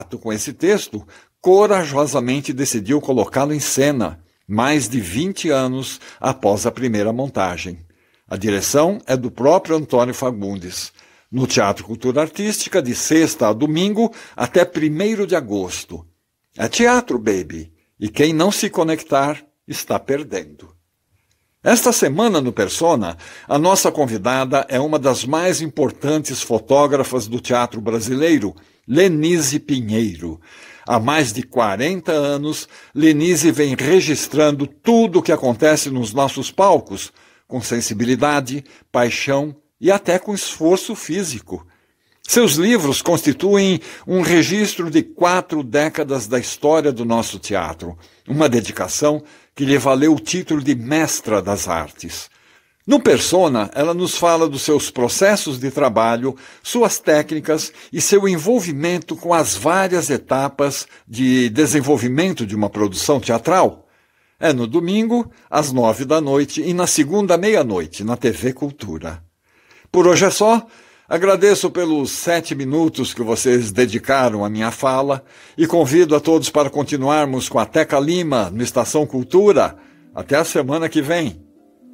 com esse texto, corajosamente decidiu colocá-lo em cena, mais de 20 anos após a primeira montagem. A direção é do próprio Antônio Fagundes. No Teatro Cultura Artística, de sexta a domingo, até 1º de agosto. É teatro, baby, e quem não se conectar está perdendo. Esta semana no Persona, a nossa convidada é uma das mais importantes fotógrafas do teatro brasileiro, Lenise Pinheiro. Há mais de 40 anos, Lenise vem registrando tudo o que acontece nos nossos palcos, com sensibilidade, paixão e até com esforço físico. Seus livros constituem um registro de 4 décadas da história do nosso teatro, uma dedicação que lhe valeu o título de Mestra das Artes. No Persona, ela nos fala dos seus processos de trabalho, suas técnicas e seu envolvimento com as várias etapas de desenvolvimento de uma produção teatral. É no domingo, às 9 da noite e na segunda, meia-noite, na TV Cultura. Por hoje é só. Agradeço pelos 7 minutos que vocês dedicaram à minha fala e convido a todos para continuarmos com a Teca Lima no Estação Cultura. Até a semana que vem.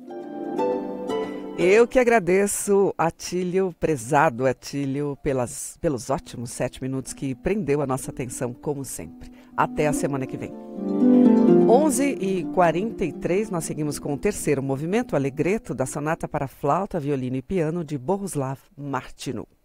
Eu que agradeço, Atílio, prezado Atílio, pelos ótimos 7 minutos que prendeu a nossa atenção, como sempre. Até a semana que vem. 11h43, nós seguimos com o terceiro movimento, Allegretto, da Sonata para Flauta, Violino e Piano, de Bohuslav Martinu.